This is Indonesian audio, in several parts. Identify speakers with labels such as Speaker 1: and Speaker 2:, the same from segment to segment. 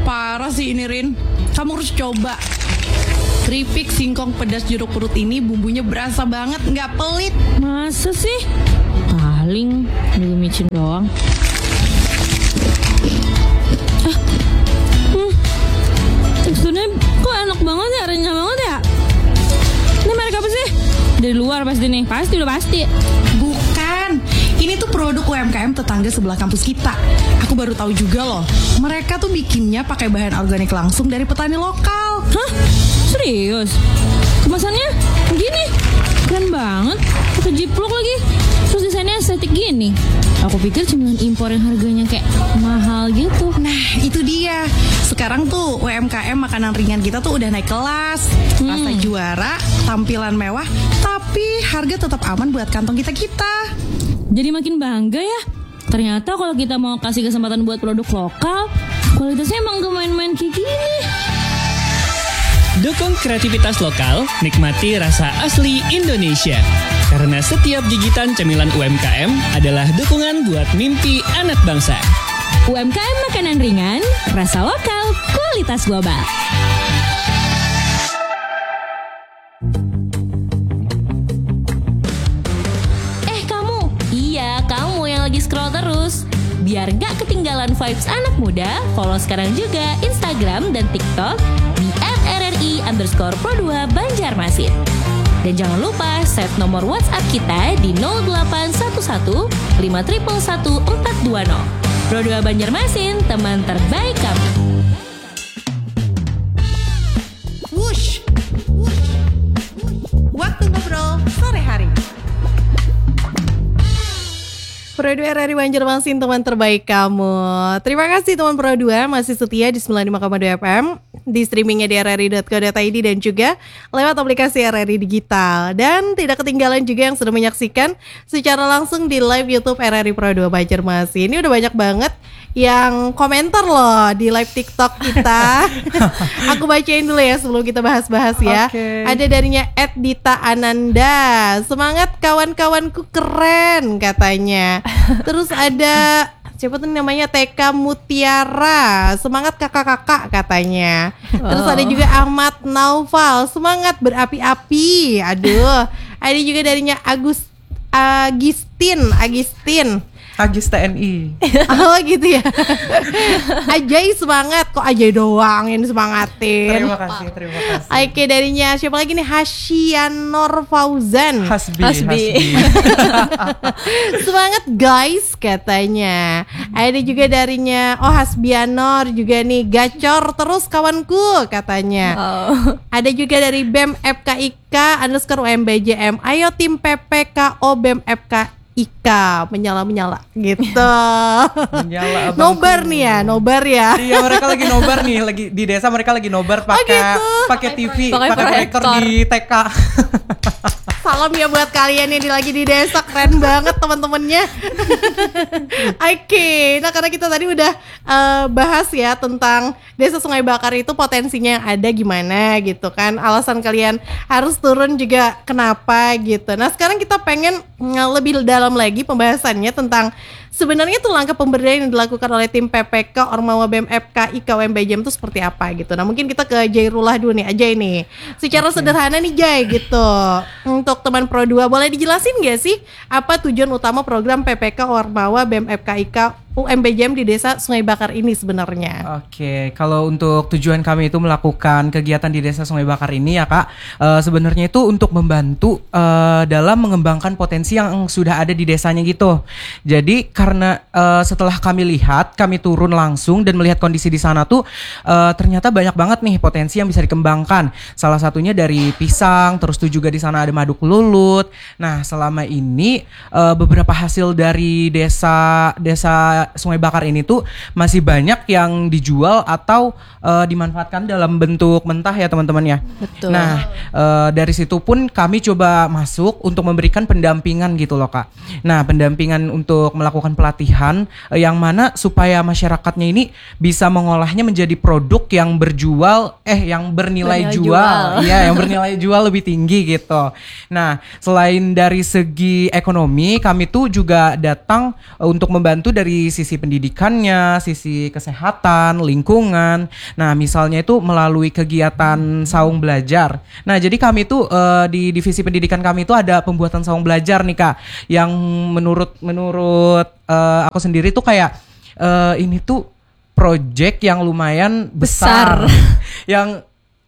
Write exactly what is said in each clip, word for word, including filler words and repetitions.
Speaker 1: Parah sih ini Rin. Kamu harus coba. Keripik singkong pedas jeruk purut ini bumbunya berasa banget, nggak pelit.
Speaker 2: Masa sih? Paling juga micin doang. Ah, hmm, teksturnya kok enak banget ya, renyah banget ya. Ini merek apa sih? Dari luar pasti nih, pasti udah pasti.
Speaker 1: Bukan, ini tuh produk U M K M tetangga sebelah kampus kita. Aku baru tahu juga loh. Mereka tuh bikinnya pakai bahan organik langsung dari petani lokal.
Speaker 2: Hah? Serius? Kemasannya gini? Keren banget. Pakai jiplok lagi. Terus desainnya estetik gini. Aku pikir cemilan impor yang harganya kayak mahal gitu.
Speaker 1: Nah, itu dia. Sekarang tuh U M K M makanan ringan kita tuh udah naik kelas.
Speaker 2: Hmm.
Speaker 1: Rasa juara, tampilan mewah, tapi harga tetap aman buat kantong kita-kita.
Speaker 2: Jadi makin bangga ya. Ternyata kalau kita mau kasih kesempatan buat produk lokal, kualitasnya emang gak main-main kayak gini.
Speaker 3: Dukung kreativitas lokal, nikmati rasa asli Indonesia. Karena setiap gigitan cemilan U M K M adalah dukungan buat mimpi anak bangsa.
Speaker 2: U M K M makanan ringan, rasa lokal, kualitas global. Eh kamu, iya kamu yang lagi scroll terus. Biar gak ketinggalan vibes anak muda, follow sekarang juga Instagram dan TikTok di at r r i underscore pro dua Banjarmasin. Dan jangan lupa save nomor WhatsApp kita di nol delapan satu satu lima satu satu empat dua nol. Pro dua Banjarmasin, teman terbaik kamu.
Speaker 1: Wush, wush, wush. Waktu ngobrol sore hari. Pro dua R R I Banjarmasin, teman terbaik kamu. Terima kasih teman Pro dua masih setia di sembilan puluh lima koma dua F M, di streamingnya di r r i dot co dot i d dan juga lewat aplikasi R R I Digital. Dan tidak ketinggalan juga yang sudah menyaksikan secara langsung di live YouTube R R I Pro dua Banjarmasin. Ini udah banyak banget yang komentar loh di live TikTok kita. Aku bacain dulu ya sebelum kita bahas-bahas ya.
Speaker 4: Okay.
Speaker 1: Ada darinya et dita ananda. Semangat kawan-kawanku, keren katanya. Terus ada siapa tuh namanya, T K Mutiara, semangat kakak-kakak katanya. Terus
Speaker 2: Oh.
Speaker 1: ada juga Ahmad Naufal, semangat berapi-api. Aduh. Ada juga darinya Agus Agustin Agustin
Speaker 4: Agis T N I.
Speaker 1: Oh gitu ya. Ajay semangat, kok Ajay doang yang semangatin.
Speaker 4: Terima kasih, terima kasih.
Speaker 1: Oke, darinya siapa lagi nih? Hasyianor Fauzan.
Speaker 4: Hasbi,
Speaker 2: Hasbi.
Speaker 4: Hasbi.
Speaker 1: Semangat guys katanya. Ada juga darinya oh Hasbianor juga nih, gacor terus kawanku katanya.
Speaker 2: Oh.
Speaker 1: Ada juga dari B E M F K I K underscore U M B J M. Ayo tim P P K O B E M F K Ika menyala-menyala gitu.
Speaker 4: Menyala, abangku.
Speaker 1: Nobar nih ya, nobar ya.
Speaker 4: Iya, mereka lagi nobar nih, lagi di desa mereka lagi nobar pakai
Speaker 1: gitu.
Speaker 4: pakai T V,
Speaker 2: Pakai
Speaker 4: pakai proyektor
Speaker 2: proyektor.
Speaker 4: di T K.
Speaker 1: Salam ya buat kalian yang di- lagi di desa, keren banget teman-temannya. Oke, nah karena kita tadi udah eh, bahas ya tentang Desa Sungai Bakar itu potensinya yang ada gimana gitu kan. Alasan kalian harus turun juga kenapa gitu. Nah sekarang kita pengen mm, lebih dalam lagi pembahasannya tentang sebenarnya tuh langkah pemberdayaan yang dilakukan oleh tim P P K Ormawa B E M F K I K U M B J M itu seperti apa gitu. Nah mungkin kita ke Jairullah dulu nih, Ajay nih. Secara sederhana nih Jay gitu. Untuk teman Pro dua boleh dijelasin gak sih apa tujuan utama program P P K Ormawa B E M F K I K U M B J M di Desa Sungai Bakar ini sebenarnya?
Speaker 4: Oke, kalau untuk tujuan kami itu melakukan kegiatan di Desa Sungai Bakar ini ya Kak, eh, sebenarnya itu untuk membantu eh, dalam mengembangkan potensi yang sudah ada di desanya gitu. Jadi karena eh, setelah kami lihat, kami turun langsung dan melihat kondisi di sana tuh eh, ternyata banyak banget nih potensi yang bisa dikembangkan. Salah satunya dari pisang, terus tuh juga di sana ada madu kelulut. Nah, selama ini eh, beberapa hasil dari desa desa Sungai Bakar ini tuh masih banyak yang dijual atau uh, dimanfaatkan dalam bentuk mentah ya teman-teman ya.
Speaker 2: Betul.
Speaker 4: Nah uh, dari situ pun kami coba masuk untuk memberikan pendampingan gitu loh Kak. Nah pendampingan untuk melakukan pelatihan uh, yang mana supaya masyarakatnya ini bisa mengolahnya menjadi produk yang berjual eh yang bernilai,
Speaker 2: Bernilai
Speaker 4: jual,
Speaker 2: jual.
Speaker 4: ya yang bernilai jual lebih tinggi gitu. Nah selain dari segi ekonomi kami tuh juga datang uh, untuk membantu dari sisi pendidikannya, sisi kesehatan, lingkungan. Nah, misalnya itu melalui kegiatan saung belajar. Nah, jadi kami tuh uh, di divisi pendidikan kami itu ada pembuatan saung belajar nih Kak, yang menurut menurut uh, aku sendiri tuh kayak uh, ini tuh project yang lumayan besar, besar. yang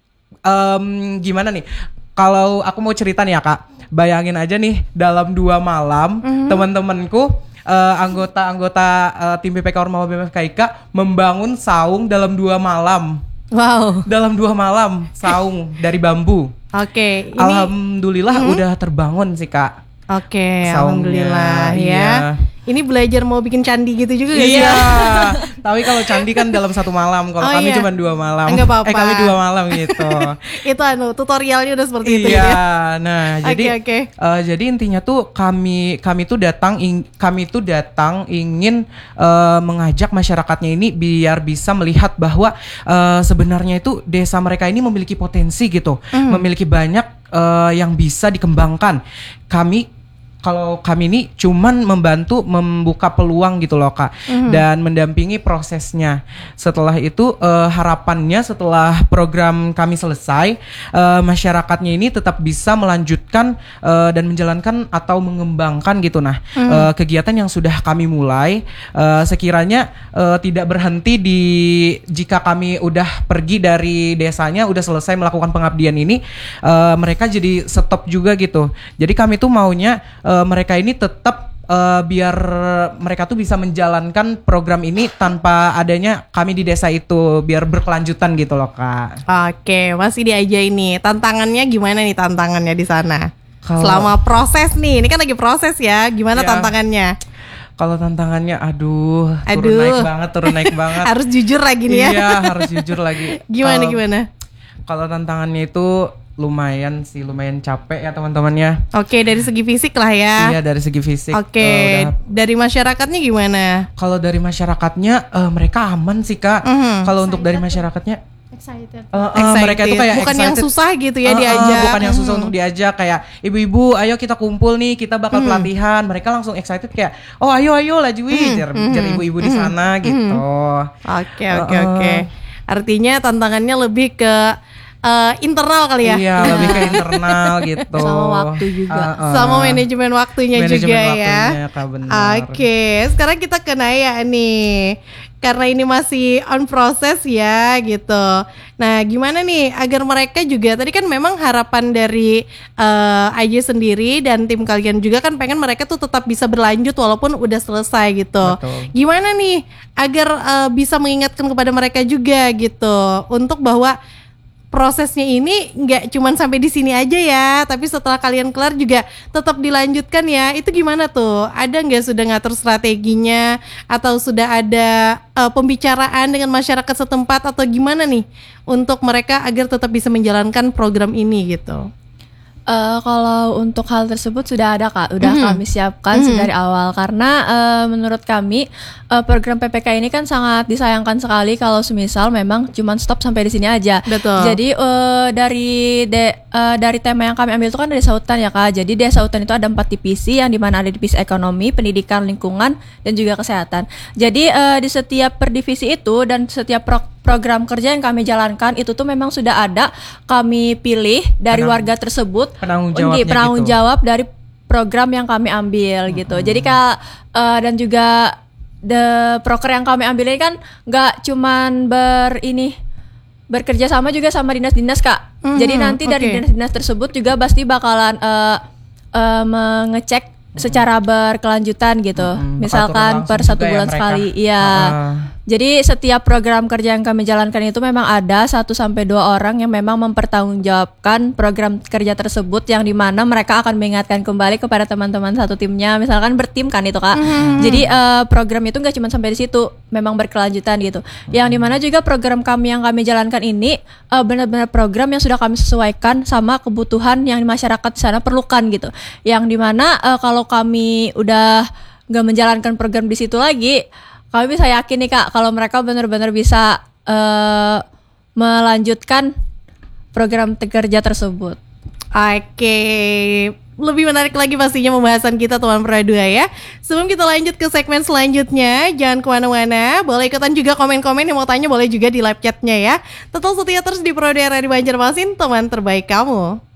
Speaker 4: um, gimana nih? Kalau aku mau cerita nih ya Kak, bayangin aja nih dalam dua malam mm-hmm. teman-temanku uh, anggota-anggota uh, tim B P K Ormawa B M F K I K membangun saung dalam dua malam.
Speaker 1: Wow. Dalam
Speaker 4: dua malam saung dari bambu.
Speaker 1: Oke. Okay,
Speaker 4: ini... Alhamdulillah mm-hmm. udah terbangun sih Kak.
Speaker 1: Oke, okay, alhamdulillah ya.
Speaker 4: Iya.
Speaker 1: Ini belajar mau bikin candi gitu juga gak
Speaker 4: sih? Iya. Tapi kalau candi kan dalam satu malam. Kalau oh, kami iya. cuma dua malam.
Speaker 1: Enggak apa-apa.
Speaker 4: Eh kami dua malam gitu.
Speaker 1: Itu anu tutorialnya udah seperti itu
Speaker 4: iya.
Speaker 1: ya.
Speaker 4: Iya. Nah, jadi
Speaker 1: okay, okay.
Speaker 4: Uh, jadi intinya tuh kami kami tuh datang ing, kami tuh datang ingin uh, mengajak masyarakatnya ini biar bisa melihat bahwa uh, sebenarnya itu desa mereka ini memiliki potensi gitu, mm. memiliki banyak uh, yang bisa dikembangkan. Kami Kalau kami ini cuman membantu membuka peluang gitu loh Kak, mm-hmm. dan mendampingi prosesnya. Setelah itu uh, harapannya setelah program kami selesai, uh, masyarakatnya ini tetap bisa melanjutkan uh, dan menjalankan atau mengembangkan gitu. Nah, mm-hmm. uh, kegiatan yang sudah kami mulai uh, sekiranya uh, tidak berhenti di jika kami udah pergi dari desanya, udah selesai melakukan pengabdian ini, uh, mereka jadi stop juga gitu. Jadi kami tuh maunya Uh, mereka ini tetap uh, biar mereka tuh bisa menjalankan program ini tanpa adanya kami di desa itu, biar berkelanjutan gitu loh Kak.
Speaker 1: Oke, masih diaja ini. Tantangannya gimana nih tantangannya di sana?
Speaker 4: Kalo,
Speaker 1: selama proses nih, ini kan lagi proses ya. Gimana ya, tantangannya?
Speaker 4: Kalau tantangannya, aduh,
Speaker 1: aduh,
Speaker 4: turun naik banget, turun naik banget.
Speaker 1: Harus jujur lagi nih ya.
Speaker 4: Iya, harus jujur lagi.
Speaker 1: Gimana
Speaker 4: uh,
Speaker 1: gimana?
Speaker 4: Kalau tantangannya itu lumayan sih, lumayan capek ya teman-temannya.
Speaker 1: Oke, dari segi fisik lah ya.
Speaker 4: Iya, dari segi fisik.
Speaker 1: Oke, uh, dari masyarakatnya gimana?
Speaker 4: Kalau dari masyarakatnya, uh, mereka aman sih Kak. Mm-hmm. Kalau untuk dari masyarakatnya,
Speaker 1: excited.
Speaker 4: Uh, uh, mereka itu kayak
Speaker 1: bukan
Speaker 4: excited.
Speaker 1: yang susah gitu ya
Speaker 4: uh, uh,
Speaker 1: diajak.
Speaker 4: Bukan yang susah
Speaker 1: mm-hmm.
Speaker 4: untuk diajak, kayak ibu-ibu, ayo kita kumpul nih, kita bakal mm-hmm. pelatihan. Mereka langsung excited kayak, oh ayo ayo laju mm-hmm. jar, jar ibu-ibu mm-hmm. di sana mm-hmm. gitu.
Speaker 1: Oke oke oke. Artinya tantangannya lebih ke Uh, internal kali ya.
Speaker 4: Iya, lebih ke internal gitu.
Speaker 1: Sama waktu juga. Uh, uh. Sama manajemen waktunya manajemen juga waktunya, ya. Oke, okay. Sekarang kita ke Naya nih. Karena ini masih on proses ya gitu. Nah, gimana nih agar mereka juga, tadi kan memang harapan dari uh, A J sendiri dan tim kalian juga kan pengen mereka tuh tetap bisa berlanjut walaupun udah selesai gitu. Betul. Gimana nih agar uh, bisa mengingatkan kepada mereka juga gitu untuk bahwa prosesnya ini nggak cuman sampai di sini aja ya, tapi setelah kalian kelar juga tetap dilanjutkan ya. Itu gimana tuh? Ada nggak sudah ngatur strateginya atau sudah ada uh, pembicaraan dengan masyarakat setempat atau gimana nih untuk mereka agar tetap bisa menjalankan program ini gitu?
Speaker 5: Uh, kalau untuk hal tersebut sudah ada Kak, udah mm-hmm. kami siapkan mm-hmm. dari awal karena uh, menurut kami uh, program P P K ini kan sangat disayangkan sekali kalau semisal memang cuman stop sampai di sini aja.
Speaker 1: Betul.
Speaker 5: Jadi uh, dari de, uh, dari tema yang kami ambil itu kan dari Desa Hutan ya Kak. Jadi Desa Hutan itu ada empat divisi yang dimana ada divisi ekonomi, pendidikan, lingkungan, dan juga kesehatan. Jadi uh, di setiap per divisi itu dan setiap pro program kerja yang kami jalankan itu tuh memang sudah ada kami pilih dari Penang, warga tersebut
Speaker 4: penanggung jawabnya
Speaker 5: penanggung
Speaker 4: gitu.
Speaker 5: jawab dari program yang kami ambil hmm. gitu. Jadi kak uh, dan juga the proker yang kami ambil ini kan nggak cuman ber ini bekerja sama juga sama dinas-dinas Kak. Hmm, Jadi nanti okay. dari dinas-dinas tersebut juga pasti bakalan uh, uh, mengecek secara berkelanjutan gitu. Hmm, Misalkan per satu bulan ya sekali. Iya. Uh. Jadi setiap program kerja yang kami jalankan itu memang ada satu sampai dua orang yang memang mempertanggungjawabkan program kerja tersebut, yang dimana mereka akan mengingatkan kembali kepada teman-teman satu timnya. Misalkan bertim kan itu Kak. Mm-hmm. Jadi uh, program itu nggak cuma sampai di situ, memang berkelanjutan gitu. Mm-hmm. Yang dimana juga program kami yang kami jalankan ini uh, benar-benar program yang sudah kami sesuaikan sama kebutuhan yang masyarakat di sana perlukan gitu. Yang dimana uh, kalau kami udah nggak menjalankan program di situ lagi, kami bisa yakin nih Kak, kalau mereka benar-benar bisa uh, melanjutkan program kerja tersebut.
Speaker 1: Oke, lebih menarik lagi pastinya pembahasan kita teman Pro dua ya. Sebelum kita lanjut ke segmen selanjutnya, jangan kemana-mana. Boleh ikutan juga komen-komen yang mau tanya, boleh juga di live chatnya ya. Tetap setia terus di Pro dua R R I Banjarmasin, teman terbaik kamu.